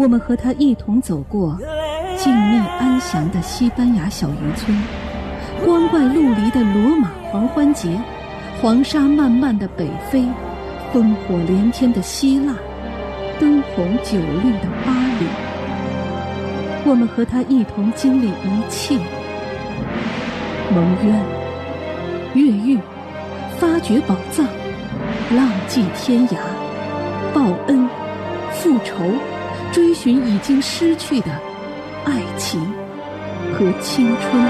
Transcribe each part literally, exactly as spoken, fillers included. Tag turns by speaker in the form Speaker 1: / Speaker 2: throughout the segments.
Speaker 1: 我们和他一同走过静谧安详的西班牙小渔村，光怪陆离的罗马狂欢节，黄沙漫漫的北非，烽火连天的希腊，灯红酒绿的巴黎。我们和他一同经历一切，蒙冤、越狱、发掘宝藏、浪迹天涯、报恩、复仇，追寻已经失去的爱情和青春。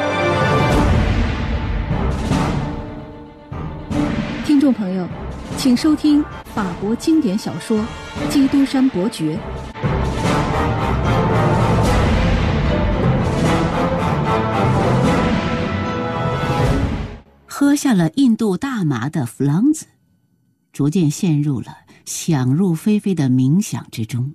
Speaker 1: 听众朋友，请收听法国经典小说《基督山伯爵》。
Speaker 2: 喝下了印度大麻的弗朗兹，逐渐陷入了想入非非的冥想之中。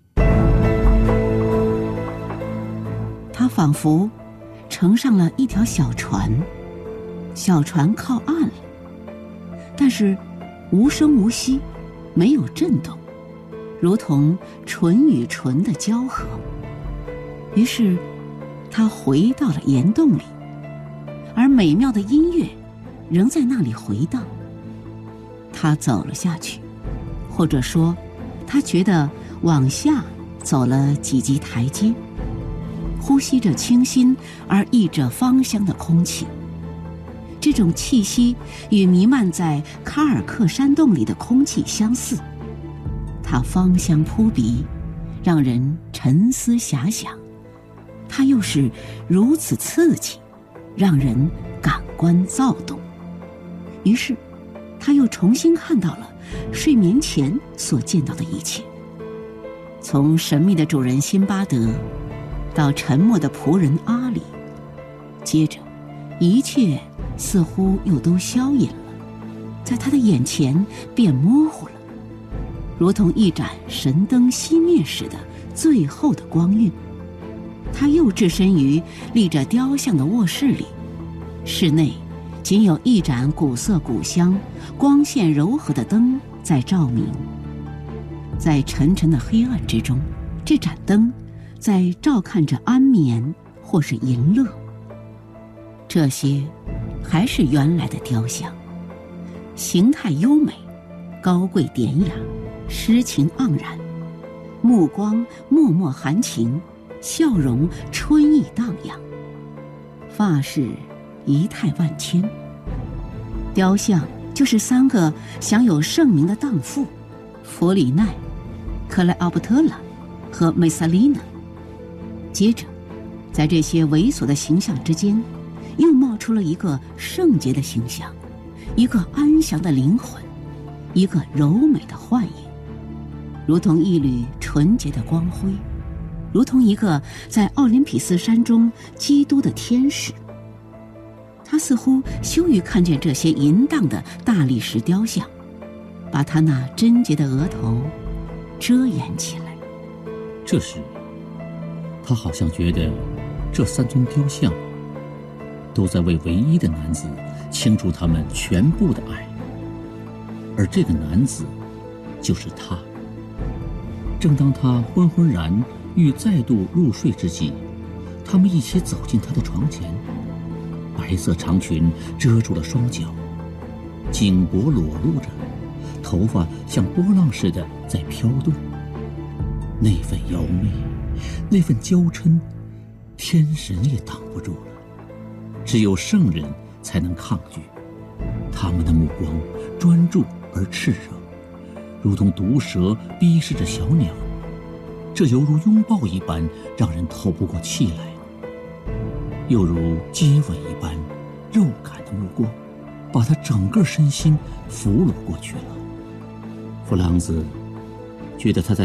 Speaker 2: 他仿佛乘上了一条小船，小船靠岸了，但是无声无息，没有震动，如同唇与唇的交合。于是他回到了岩洞里，而美妙的音乐仍在那里回荡。他走了下去，或者说他觉得往下走了几级台阶，呼吸着清新而溢着芳香的空气。这种气息与弥漫在卡尔克山洞里的空气相似，它芳香扑鼻，让人沉思遐想，它又是如此刺激，让人感官躁动。于是他又重新看到了睡眠前所见到的一切，从神秘的主人辛巴德到沉默的仆人阿里，接着一切似乎又都消隐了，在他的眼前变模糊了，如同一盏神灯熄灭时的最后的光晕。他又置身于立着雕像的卧室里，室内仅有一盏古色古香、光线柔和的灯在照明。在沉沉的黑暗之中，这盏灯在照看着安眠或是淫乐。这些还是原来的雕像，形态优美，高贵典雅，诗情盎然，目光脉脉含情，笑容春意荡漾，发饰仪态万千。雕像就是三个享有盛名的荡妇，弗里奈、克莱奥布特拉和梅萨丽娜。接着在这些猥琐的形象之间，又冒出了一个圣洁的形象，一个安详的灵魂，一个柔美的幻影，如同一缕纯洁的光辉，如同一个在奥林匹斯山中基督的天使。他似乎羞于看见这些淫荡的大理石雕像，把他那贞洁的额头遮掩起来。
Speaker 3: 这时他好像觉得这三尊雕像都在为唯一的男子倾注他们全部的爱，而这个男子就是他。正当他昏昏然欲再度入睡之际，他们一起走进他的床前，白色长裙遮住了双脚，颈脖裸露着，头发像波浪似的在飘动。那份妖媚，那份娇嗔，天神也挡不住了，只有圣人才能抗拒。他们的目光专注而炽热，如同毒蛇逼视着小鸟，这犹如拥抱一般，让人透不过气来，又如接吻一般肉感的目光，把他整个身心俘虏过去了。弗朗兹觉得他在